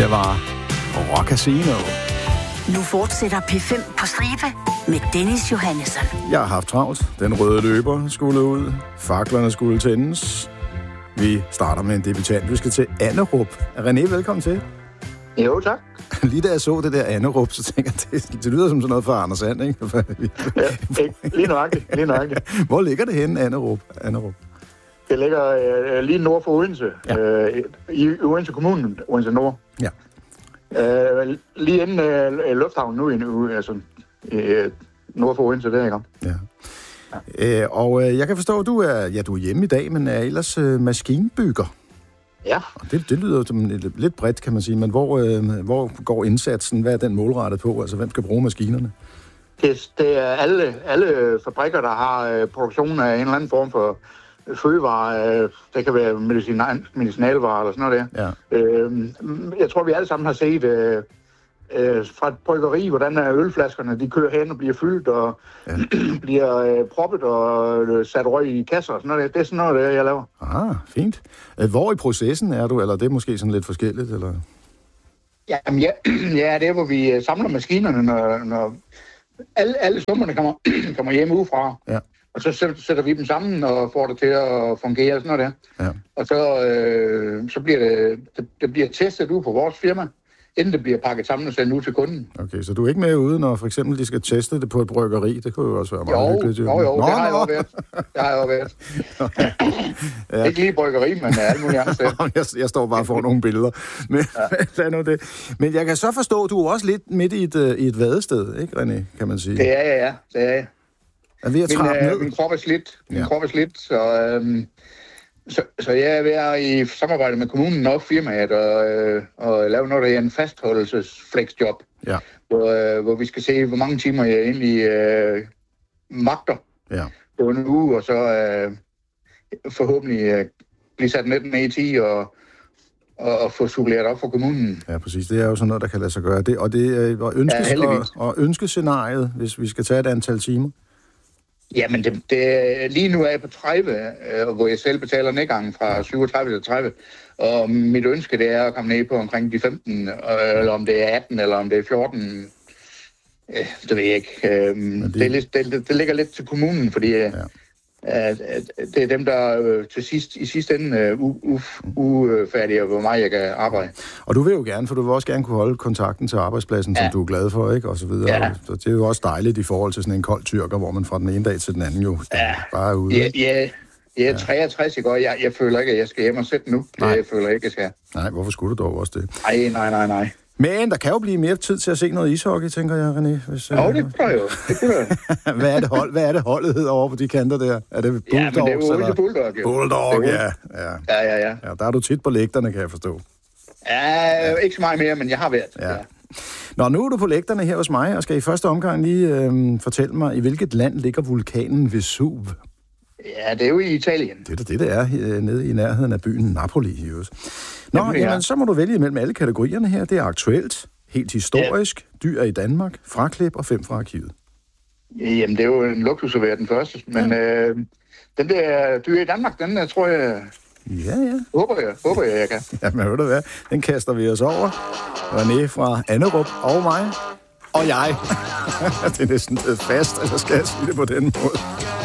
Det var Rock Casino. Nu fortsætter P5 på stribe med Dennis Johannesson. Jeg har haft travlt. Den røde løber skulle ud. Faklerne skulle tændes. Vi starter med en debutant. Vi skal til Annerup. René, velkommen til. Jo, tak. Lige da jeg så det der Annerup, så tænker jeg, det lyder som sådan noget fra Anders Sand, ikke? Ja, lige nøjagtigt. Hvor ligger det henne, Annerup? Det ligger lige nord for Odense. Ja. I Odense Kommunen, Odense Nord. Ja. Lige inden lufthavnen nu, altså nord for Odense, der, ikke? Ja. Og jeg kan forstå, at du er hjemme i dag, men er ellers maskinbygger. Ja. Og det lyder som lidt bredt, kan man sige, men hvor går indsatsen? Hvad er den målrettet på? Altså, hvem skal bruge maskinerne? Det er alle fabrikker, der har produktion af en eller anden form for fødevarer. Det kan være medicinalvarer eller sådan noget der. Ja. Jeg tror, vi alle sammen har set fra et bryggeri, hvordan ølflaskerne de kører hen og bliver fyldt og bliver proppet og sat røg i kasser og sådan noget. Det er sådan noget, jeg laver. Ah, fint. Hvor i processen er du, eller det er måske sådan lidt forskelligt, eller? Jamen, ja, det er, hvor vi samler maskinerne, når alle summerne kommer hjem udefra. Ja. Og så sætter vi dem sammen og får det til at fungere og sådan noget der. Ja. Og så bliver det bliver testet ud på vores firma, inden det bliver pakket sammen og sendt ud til kunden. Okay, så du er ikke med ude, når for eksempel de skal teste det på et bryggeri? Det kunne jo også være meget hyggeligt. Jo, det har jeg jo været. Ja. Ikke lige bryggeri, men alt muligt andet. Jeg står bare for nogle billeder. Men, det. Men jeg kan så forstå, at du er også lidt midt i et vadested, ikke, René, kan man sige? Det er jeg, ja. Det er jeg. Er ved at trappe ned? Min krop er slidt. Så jeg er ved at i samarbejde med kommunen og firmaet og lave noget, der er en fastholdelsesflexjob, hvor vi skal se, hvor mange timer jeg egentlig magter på en uge, og så forhåbentlig blive sat ned i 10 og få suppleret op for kommunen. Ja, præcis. Det er jo sådan noget, der kan lade sig gøre. Og ønskescenariet, hvis vi skal tage et antal timer? Jamen, lige nu er jeg på 30, hvor jeg selv betaler nedgangen fra 37 til 30. Og mit ønske, det er at komme ned på omkring de 15, eller om det er 18, eller om det er 14. Det ved jeg ikke. Det ligger lidt til kommunen, fordi det er dem, der i sidste ende ufærdige, hvor meget jeg kan arbejde. Og du vil jo gerne, for du vil også gerne kunne holde kontakten til arbejdspladsen, som du er glad for, ikke? Og så videre. Ja. Så det er jo også dejligt i forhold til sådan en kold tyrker, hvor man fra den ene dag til den anden jo bare er ude. Jeg er 63, ikke? Og jeg føler ikke, at jeg skal hjem og sætte nu. Jeg føler ikke, jeg skal. Nej, hvorfor skulle du dog også det? Nej. Men der kan jo blive mere tid til at se noget ishockey, tænker jeg, René. Det kunne jeg jo. Hvad er det holdet hedder over på de kanter der? Er det Bulldogs? Ja, men det er jo Odense Bulldog. Bulldog, ja. Ja, der er du tit på lægterne, kan jeg forstå. Ja, ikke så meget mere, men jeg har været. Ja. Nå, nu er du på lægterne her hos mig, og skal i første omgang lige fortælle mig, i hvilket land ligger vulkanen Vesuv? Ja, det er jo i Italien. Det er nede i nærheden af byen Napoli. Nå, jamen, så må du vælge mellem alle kategorierne her. Det er aktuelt, helt historisk, dyr i Danmark, fraklip og 5 fra arkivet. Jamen, det er jo en luksus at være den første, men den der dyr i Danmark, den tror jeg... Ja. Håber jeg kan. Jamen, ved du hvad? Den kaster vi os over. René fra Annerup og mig. Og jeg. Det er næsten fast, eller skal jeg sige det på den måde?